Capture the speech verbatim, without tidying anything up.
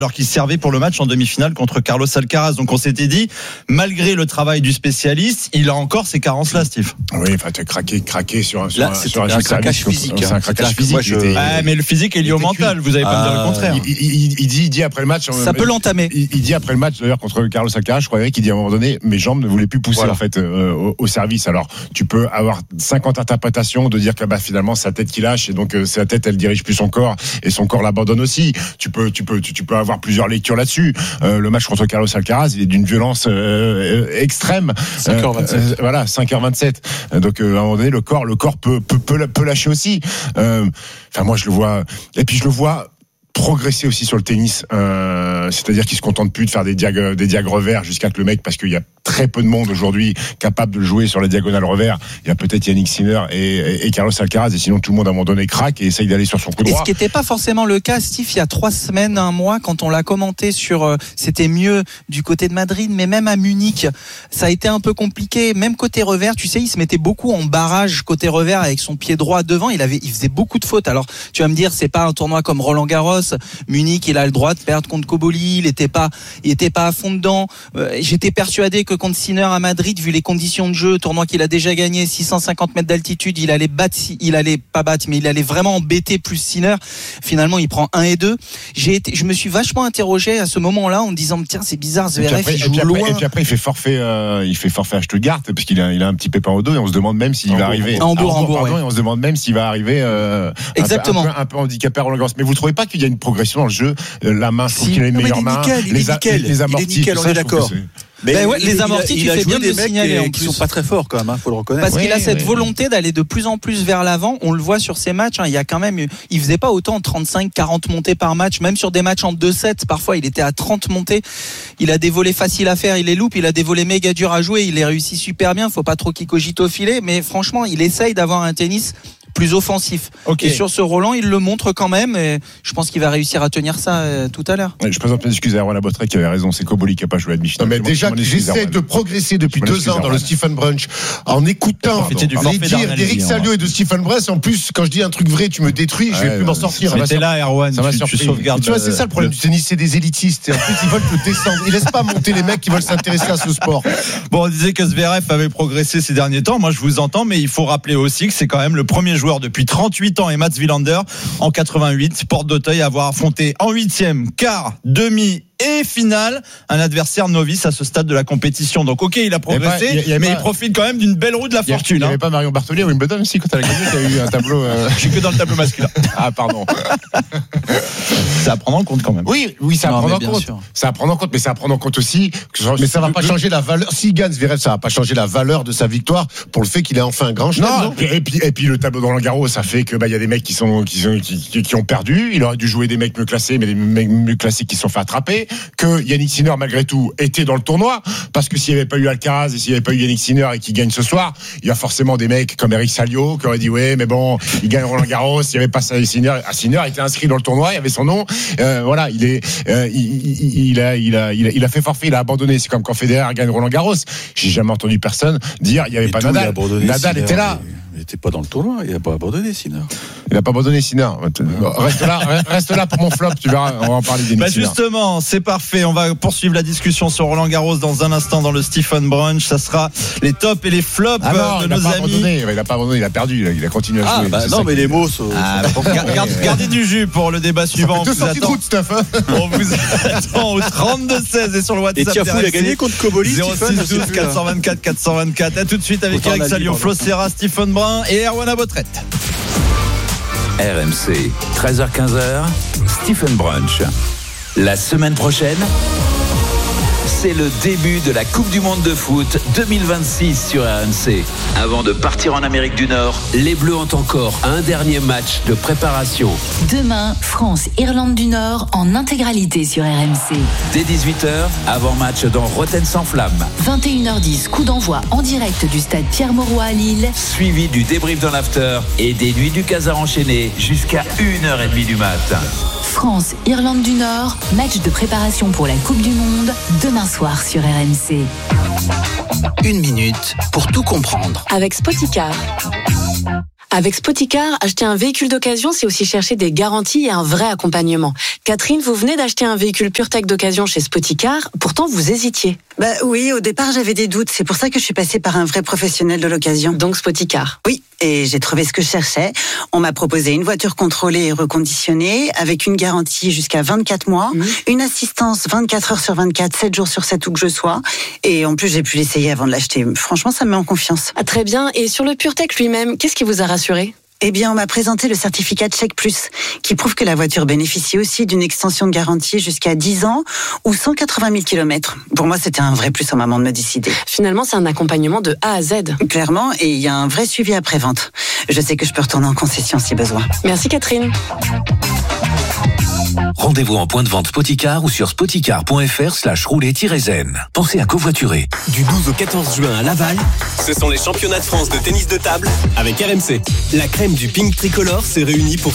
alors qu'il servait pour le match en demi-finale contre Carlos Alcaraz. Donc on s'était dit, malgré le travail du spécialiste, il a encore ces carences-là, Steve. Oui, enfin, tu as craqué, craqué sur un, sur Là, un, c'est sur un, un un craquage physique. C'est un craquage physique. Moi, je... était, ah, mais le physique est lié au mental, vous n'allez pas ah, me dire le contraire. Il, il, il, dit, il dit après le match. Ça peut l'entamer. Il, il dit après le match, d'ailleurs, contre Carlos Alcaraz, je croyais qu'il dit à un moment donné, mes jambes ne voulaient plus pousser, voilà. en fait, euh, au, au service. Alors, tu peux avoir cinquante interprétations de dire que bah, finalement, c'est sa tête qui lâche et donc euh, sa tête, elle dirige plus son corps et son corps l'abandonne aussi. Tu peux, tu peux, tu, tu peux avoir plusieurs lectures là-dessus. Euh, le match contre Carlos Alcaraz, il est d'une violence euh, extrême. cinq heures vingt-sept. Euh, voilà, cinq heures vingt-sept. Donc euh, à un moment donné, le corps, le corps peut peut peut, peut lâcher aussi. Euh, enfin, moi, je le vois. Et puis je le vois progresser aussi sur le tennis. Euh, c'est-à-dire qu'il se contente plus de faire des diag des diag revers jusqu'à que le mec, parce qu'il y a très peu de monde aujourd'hui capable de le jouer sur la diagonale revers. Il y a peut-être Yannick Sinner et, et, et Carlos Alcaraz, et sinon tout le monde à un moment donné craque et essaye d'aller sur son coup droit. Et ce qui n'était pas forcément le cas, Steve, il y a trois semaines, un mois, quand on l'a commenté sur, euh, c'était mieux du côté de Madrid, mais même à Munich, ça a été un peu compliqué. Même côté revers, tu sais, il se mettait beaucoup en barrage côté revers avec son pied droit devant. Il avait, il faisait beaucoup de fautes. Alors, tu vas me dire, c'est pas un tournoi comme Roland Garros. Munich, il a le droit de perdre contre Koboli. Il était pas, il était pas à fond dedans. Euh, j'étais persuadé que contre Sinner à Madrid, vu les conditions de jeu, tournoi qu'il a déjà gagné, six cent cinquante mètres d'altitude, il allait battre, il allait pas battre, mais il allait vraiment embêter plus Sinner. Finalement, il prend un et deux. J'ai été, je me suis vachement interrogé à ce moment-là en me disant, tiens, c'est bizarre, Zverev, il joue et loin. Après, et puis après, il fait forfait, euh, il fait forfait à Stuttgart, parce qu'il a, il a un petit pépin au dos, et on se demande même s'il va arriver. En Hambourg, en Hambourg, pardon, et on se demande même s'il va arriver, euh, exactement. Un peu, un peu, un peu handicapé à Roland Garros. Mais vous trouvez pas qu'il y a une progression dans le jeu, la main, si. qu'il a les meilleures mains, les, les, les amortis, il est nickel, on est d'accord. Mais ben ouais, les amortis, il tu a fais bien de le des signaler mecs en qui plus. sont pas très forts quand même, hein, faut le reconnaître. Parce oui, qu'il a cette oui, volonté d'aller de plus en plus vers l'avant. On le voit sur ses matchs. Hein, il y a quand même, il faisait pas autant trente-cinq, quarante montées par match, même sur des matchs en deux sept. Parfois, il était à trente montées. Il a des volets faciles à faire, il les loupe. Il a des volets méga durs à jouer. Il les réussit super bien. Faut pas trop qu'il cogite au filet, mais franchement, il essaye d'avoir un tennis plus offensif. Okay. Et sur ce Roland, il le montre quand même, et je pense qu'il va réussir à tenir ça euh, tout à l'heure. Je présente mes excuses à Erwan Labotrec qui avait raison, c'est Koboli qui n'a pas joué à demi-finale. Non mais déjà, j'essaie de progresser depuis deux ans dans le Stephen Brunch en écoutant les dires d'Eric Salio et de Stephen Brunch. En plus, quand je dis un truc vrai, tu me détruis, je vais plus m'en sortir. T'es là, Erwan, ça tu, tu sauvegardes. Tu vois, c'est ça le problème du tennis, c'est des élitistes. Et en plus, ils veulent te descendre. Ils laissent pas monter les mecs qui veulent s'intéresser à ce sport. Bon, on disait que Zverev avait progressé ces derniers temps. Moi, je vous entends, mais il faut rappeler aussi que c'est quand même le premier joueur depuis trente-huit ans et Mats Wilander en quatre-vingt-huit, porte d'Auteuil, à avoir affronté en huitième, quart, demi et finale un adversaire novice à ce stade de la compétition. Donc ok, il a progressé, il y a, il y a mais pas, il profite quand même d'une belle roue de la fortune. Il n'y avait hein. pas Marion Bartoli à Wimbledon aussi quand elle a gagné, il y a eu un tableau. Euh... Je suis que dans le tableau masculin. Ah pardon. C'est à prendre en compte quand même. Oui, oui, c'est à prendre en compte. C'est à prendre en compte, mais c'est à prendre en compte aussi. Que mais ça va pas changer la valeur. S'il gagne Zverev, ça va pas changer la valeur de sa victoire pour le fait qu'il ait enfin un grand chelem. Non. non et puis et puis le tableau de Roland Garros, ça fait que bah il y a des mecs qui sont qui sont qui, qui, qui ont perdu. Il aurait dû jouer des mecs mieux classés, mais des mecs mieux classés qui se sont fait attraper. Que Yannick Sinner malgré tout était dans le tournoi, parce que s'il n'y avait pas eu Alcaraz et s'il n'y avait pas eu Yannick Sinner et qu'il gagne ce soir, il y a forcément des mecs comme Eric Salio qui auraient dit ouais mais bon il gagne Roland Garros, s'il n'y avait pas Sinner, Sinner était inscrit dans le tournoi, il y avait son nom, euh, voilà il est euh, il, il, il, a, il, a, il, a, il a fait forfait, il a abandonné. C'est comme quand Federer gagne Roland Garros, j'ai jamais entendu personne dire il n'y avait et pas Nadal, Nadal était là. Il n'était pas dans le tournoi, il n'a pas abandonné Sinner. Il n'a pas abandonné Sinner. Reste là, reste là pour mon flop, tu verras, on va en parler des bah justement, c'est parfait. On va poursuivre la discussion sur Roland Garros dans un instant dans le Stephen Brunch. Ça sera les tops et les flops ah non, de il nos pas amis. Abandonné. Il n'a pas abandonné, il a perdu, il a continué à ah, jouer. Bah non, mais les mots sont. Ah, gardez, gardez du jus pour le débat suivant. deux sorties de route, Stephen. On vous attend au trente-deux seize et sur le WhatsApp. Et Tiafou, il a gagné contre Koboli. zéro six douze quatre cent vingt-quatre quatre cent vingt-quatre. À tout de suite avec Eric Salio, Flo Serra, Stephen Brun et Erwan Labotrec. R M C, treize heures quinze, Stephen Brunch. La semaine prochaine, c'est le début de la Coupe du Monde de foot deux mille vingt-six sur R M C. Avant de partir en Amérique du Nord, les Bleus ont encore un dernier match de préparation. Demain, France-Irlande du Nord en intégralité sur R M C. Dès dix-huit heures, avant-match dans Rotten sans flamme. vingt et une heures dix, coup d'envoi en direct du stade Pierre-Mauroy à Lille. Suivi du débrief dans l'after et des nuits du Casar enchaînées jusqu'à une heure trente du matin. France-Irlande du Nord, match de préparation pour la Coupe du Monde, demain soir sur R M C. Une minute pour tout comprendre. Avec Spoticar. Avec Spoticar, acheter un véhicule d'occasion, c'est aussi chercher des garanties et un vrai accompagnement. Catherine, vous venez d'acheter un véhicule PureTech d'occasion chez Spoticar, pourtant vous hésitiez. Bah oui, au départ j'avais des doutes, c'est pour ça que je suis passée par un vrai professionnel de l'occasion. Donc Spoticar. Oui, et j'ai trouvé ce que je cherchais. On m'a proposé une voiture contrôlée et reconditionnée, avec une garantie jusqu'à vingt-quatre mois, mmh. une assistance vingt-quatre heures sur vingt-quatre, sept jours sur sept où que je sois, et en plus j'ai pu l'essayer avant de l'acheter. Franchement, ça me met en confiance. Ah, très bien, et sur le PureTech lui-même, qu'est-ce qui vous a rassuré ? Eh bien, on m'a présenté le certificat Check Plus, qui prouve que la voiture bénéficie aussi d'une extension de garantie jusqu'à dix ans ou cent quatre-vingt mille kilomètres. Pour moi, c'était un vrai plus au moment de me décider. Finalement, c'est un accompagnement de A à Z. Clairement, et il y a un vrai suivi après-vente. Je sais que je peux retourner en concession si besoin. Merci Catherine. Rendez-vous en point de vente Spoticar ou sur spoticar.fr slash rouler-zen. Pensez à covoiturer. Du douze au quatorze juin à Laval, ce sont les championnats de France de tennis de table avec R M C. La crème du ping tricolore se réunit pour